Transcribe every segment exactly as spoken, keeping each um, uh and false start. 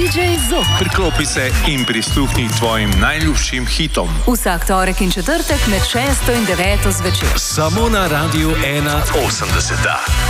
didžej Zob. Priklopi se in prisluhni tvojim najljubšim hitom. Vsak torek in četrtek med šesto in deveto zvečer. Samo na Radiu ena osemdeset.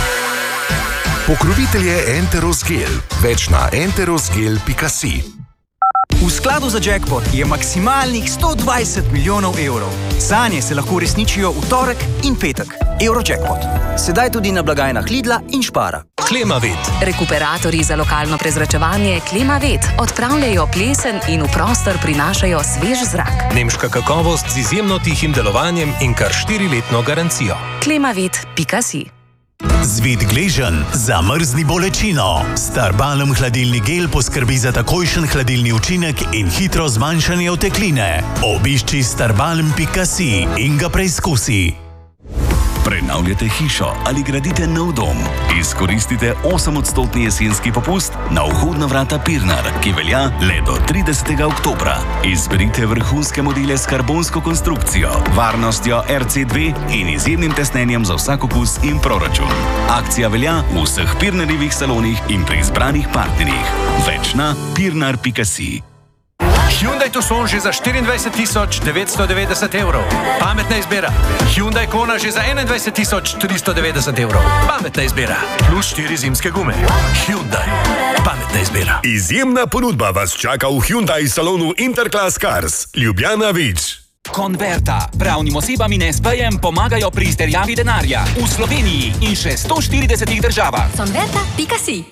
Pokrovitelj je Enterosgel. Več na enterosgel pika si. V skladu za jackpot je maksimalnih sto dvajset milijonov evrov. Sanje se lahko uresničijo v torek in petek. Eurojackpot. Sedaj tudi na blagajnah Lidla in Spara. Klimavet. Rekuperatorji za lokalno prezračevanje Klimavet odpravljajo plesen in v prostor prinašajo svež zrak. Nemška kakovost z izjemno tihim delovanjem in kar štiriletno garancijo. klimavet pika si. Zvit gležen, zamrzni bolečino. Starbalm hladilni gel poskrbi za takojšen hladilni učinek in hitro zmanjšanje otekline. Obišči starbalm pika si in ga preizkusi. Prenavljate hišo ali gradite nov dom? Izkoristite osemodstotni jesenski popust na vhodna vrata Pirnar, ki velja le do tridesetega oktobra. Izberite vrhunske modele s karbonsko konstrukcijo, varnostjo R C dve in izjemnim tesnenjem za vsak okus in proračun. Akcija velja v vseh Pirnarjevih salonih in pri izbranih partnerjih. Več na pirnar pika si. Hyundai Tucson že za štiriindvajset tisoč devetsto devetdeset evrov. Pametna izbira. Hyundai Kona že za enaindvajset tisoč tristo devetdeset evrov. Pametna izbira. Plus štiri zimske gume. Hyundai. Pametna izbira. Izjemna ponudba vas čaka v Hyundai salonu Interclass Cars. Ljubljana Vič. Konverta. Pravnim osebam in es pejem pomagajo pri izterjavi denarja. V Sloveniji in še sto štiridesetih državah. Konverta pika si.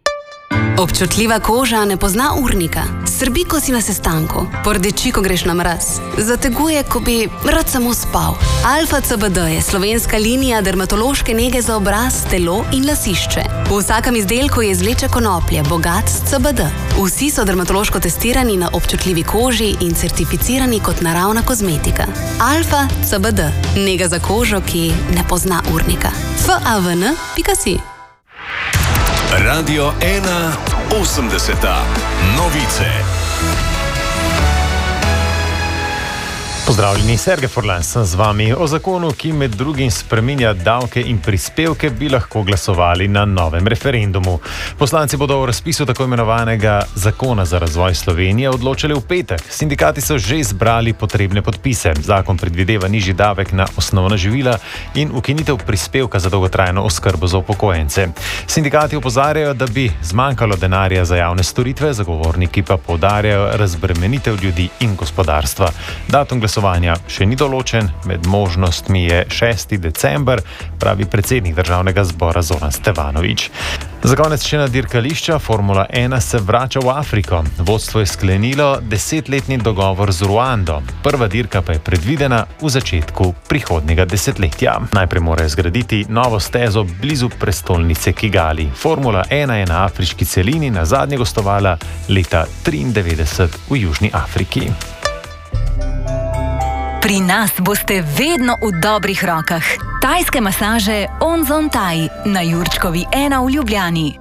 Občutljiva koža ne pozna urnika. Srbi, ko si na sestanku. Pordeči, ko greš na mraz. Zateguje, ko bi rad samo spal. Alfa C B D je slovenska linija dermatološke nege za obraz, telo in lasišče. V vsakem izdelku je izvleče konoplje, bogat s C B D. Vsi so dermatološko testirani na občutljivi koži in certificirani kot naravna kozmetika. Alfa C B D. Nega za kožo, ki ne pozna urnika. F A V N pika si. Radio ena osemdeset. Novice. Pozdravljeni, Sergej Furlan sem z vami. O zakonu, ki med drugim spreminja davke in prispevke, bi lahko glasovali na novem referendumu. Poslanci bodo o razpisu tako imenovanega zakona za razvoj Slovenije odločali v petek. Sindikati so že zbrali potrebne podpise. Zakon predvideva nižji davek na osnovna živila in ukinitev prispevka za dolgotrajno oskrbo za upokojence. Sindikati opozarjajo, da bi zmanjkalo denarja za javne storitve, zagovorniki pa poudarjajo razbremenitev ljudi in gospodarstva. Datum glasovanja še ni določen, med možnostmi je šesti december, pravi predsednik Državnega zbora Zoran Stevanović. Za konec še na dirkališča. Formula ena se vrača v Afriko. Vodstvo je sklenilo desetletni dogovor z Ruando. Prva dirka pa je predvidena v začetku prihodnjega desetletja. Najprej morajo zgraditi novo stezo blizu prestolnice Kigali. Formula ena je na afriški celini nazadnje gostovala leta triindevetdeset v Južni Afriki. Pri nas boste vedno v dobrih rokah. Tajske masaže Onzon Thai na Jurčkovi ena v Ljubljani.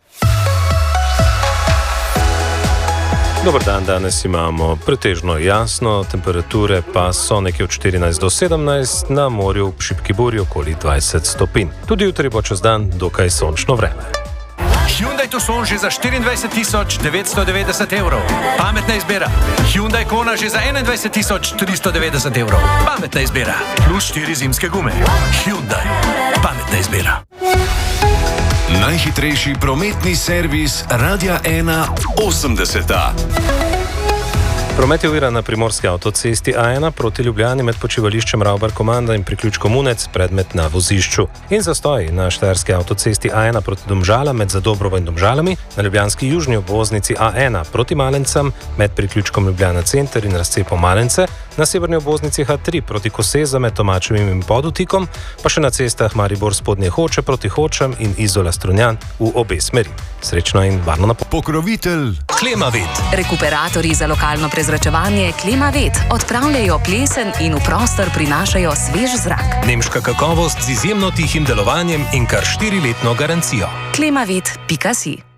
Dobar dan, danes imamo pretežno jasno, temperature pa so nekje od štirinajst do sedemnajst, na morju v šibki burji okoli dvajset stopinj. Tudi jutri bo čez dan dokaj sončno vreme. Hyundai Tucson že za štiriindvajset tisoč devetsto devetdeset evrov. Pametna izbira. Hyundai Kona že za enaindvajset tisoč tristo devetdeset evrov. Pametna izbira. Plus štiri zimske gume. Hyundai. Pametna izbira. Najhitrejši prometni servis Radia ena osemdeset. Promet je oviran na primorski avtocesti A ena proti Ljubljani med počivališčem Ravbar-Komanda in priključkom Unec, predmet na vozišču. In zastoj na štajerski avtocesti A ena proti Domžalam med Zadobrovo in Domžalami, na ljubljanski južni obvoznici A ena proti Malencem med priključkom Ljubljana center in razcepom Malence, na severni obvoznici H tri proti Koseza med Tomačevim in Podutikom, pa še na cestah Maribor spodnje Hoče proti Hočem in Izola Strunjan v obe smeri. Srečno in varno na pot. Pokrovitelj Klimavet. Rekuperatorji za lokalno prezračevanje Klimavet odpravljajo plesen in v prostor prinašajo svež zrak. Nemška kakovost z izjemno tihim delovanjem in kar štiriletno garancijo. klimavet pika si.